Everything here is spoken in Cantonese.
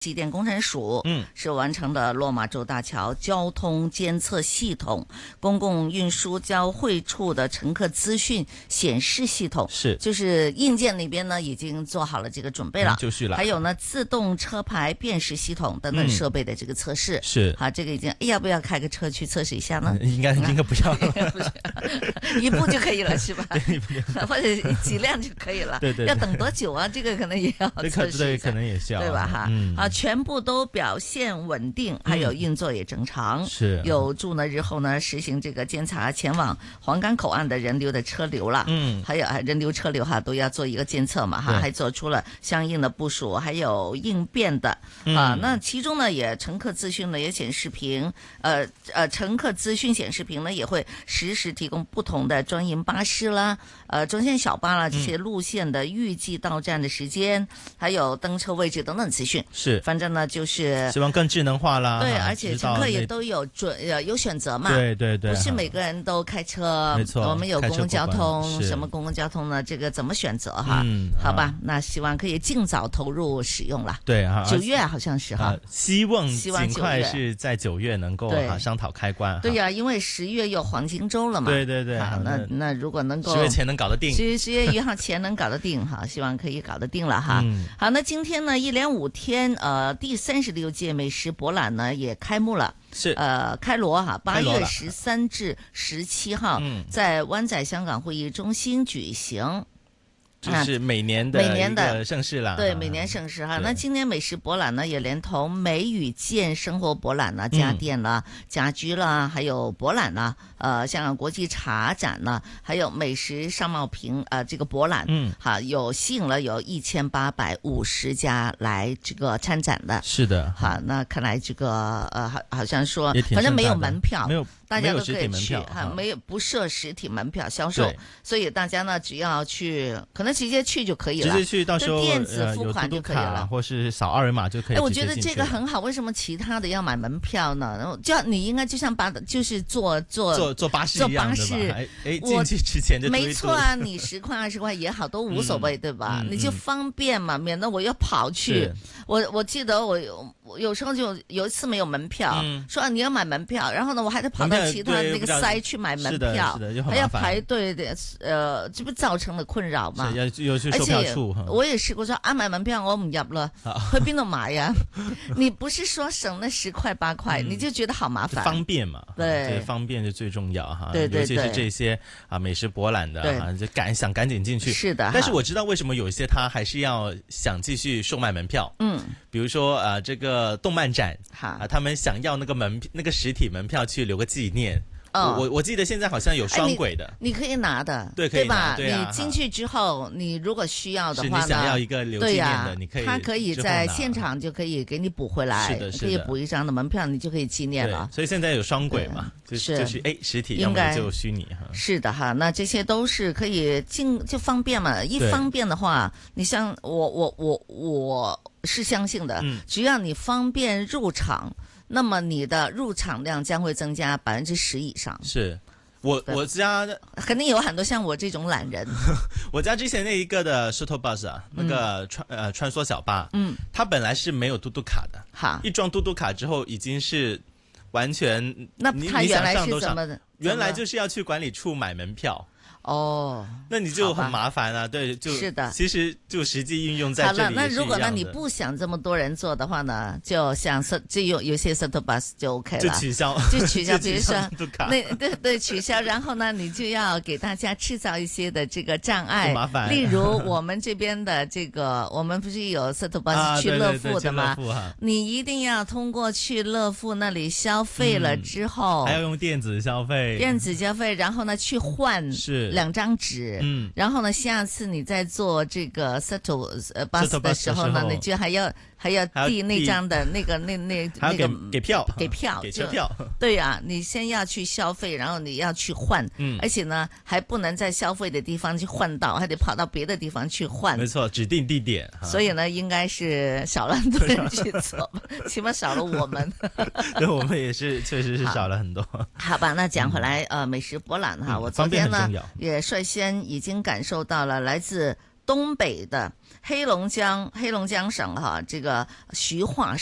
机电工程署是完成了落马洲大桥交通监测系统、公共运输交汇处的乘客资讯显示系统， 是就是硬件那边呢已经做好了这个准备了， 就绪了。 还有呢自动车牌辨识系统等等设备的这个测试， 是好，这个已经要不要开个车去测试一下呢？ 应该不要， 一部就可以了是吧？或者几辆就可以了。 对， 要等多久啊？这个可能也要测试一下， 对，可能也是要， 对吧？哈，全部都表现稳定，还有运作也正常， 是有助呢日后呢实行这个监察前往皇岗口岸的人流的车流了，还有人流车流哈都要做一个监测嘛哈，还做出了相应的部署，还有应变的啊。那其中呢也乘客资讯呢也显示屏，乘客资讯显示屏呢也会实时提供不同的专营巴士啦、专线小巴啦这些路线的预计到站的时间，还有登车位置等等资讯。 是， 反正呢就是希望更智能化啦。 对，而且乘客也都有有选择嘛。 对， 不是每个人都开车。 没错， 我们有公共交通，什么公共交通呢？这个怎么选择哈？好吧，那希望可以尽早投入使用了。 对啊 ，9月好像是哈。 希望尽快是在9月能够商讨开关。 对呀，因为10月有黄金周了嘛。 对。 好，那如果能够 10月前能搞得定 ，10月1号前能搞得定哈，希望可以搞得定了哈。好，那今天呢，一连5天，第36届美食博览呢也开幕了。 是开锣哈，8月13至17号，在湾仔香港会议中心举行。 就是每年的盛事了， 对，每年盛事哈。那今年美食博览呢，也连同美与健生活博览啦、家电啦、家居啦，还有博览啦，香港国际茶展啦，还有美食商贸评这个博览，有吸引了有1850家来这个参展的。 是的， 好，那看来这个好像说，反正没有门票， 没有。 大家都可以去哈， 没有不设实体门票销售，所以大家呢只要去，可能直接去就可以了， 直接去到时候电子付款就可以了， 或是扫2维码就可以。 我觉得这个很好，为什么其他的要买门票呢？然后你应该就像就是坐巴士一样的吧？进去之前就没错啊，你10块20块也好，都无所谓，对吧？你就方便嘛，免得我要跑去。我记得我有时候就有一次没有门票，说你要买门票，然后呢我还得跑到其他那个塞去买门票，还要排队的，这不造成了困扰嘛？ 要去售票处。 我也試過說買門票我唔入啦，去邊度買呀？你不是說省那10塊8塊，你就覺得好麻煩。 方便嘛， 對， 方便就最重要哈。 對， 尤其是這些美食博覽的就想趕緊進去。 是的， 但是我知道為什麼有一些他還是要想繼續售賣門票。比如說這個動漫展他們想要那個實體門票去留個紀念。我記得現在好像有雙軌的， 你可以拿的， 對吧？你進去之後，你如果需要的話呢， 你想要一個留紀念的，你可以， 他可以在現場就可以給你補回來，可以補一張的門票，你就可以紀念了。 所以現在有雙軌嘛，就是實體，要麼就虛擬哈。 是的哈，那這些都是可以就方便嘛。一方便的話，你像我是相信的，只要你方便入場。那麼你的入場量將會增加10%以上。 是我家肯定有很多像我這種懶人。 我家之前那一個的 shuttle bus 啊，那個穿梭小巴，它本來是沒有嘟嘟卡的，一裝嘟嘟卡之後已經是完全。 那它原來是怎麼的？ 原來就是要去管理處買門票。那你就很麻煩啊，對，就是的，其實就實際運用在這裡也是一樣的。 好了，那如果呢你不想這麼多人坐的話呢，就像就有些 shuttle bus 就 OK 了， 就取消， 比如說對取消，然後呢你就要給大家製造一些的這個障礙， 麻煩。 例如我們這邊的這個，我們不是有 shuttle bus 去樂富的嗎？你一定要通過去樂富那裡消費了之後， 還要用電子消費， 然後呢去換2張紙，然後呢，下次你在做這個 shuttle bus 的時候呢，你就還要遞那張的那個給票車票。 對啊，你先要去消費，然後你要去換，而且呢還不能在消費的地方去換到，還得跑到別的地方去換。 沒錯，指定地點。 所以呢，應該是少了很多人去做，起碼少了我們。 對，我們也是，確實是少了很多。 好吧，那講回來，美食博覽哈，我昨天呢也率先已經感受到了來自東北的黑龍江省哈，這個徐化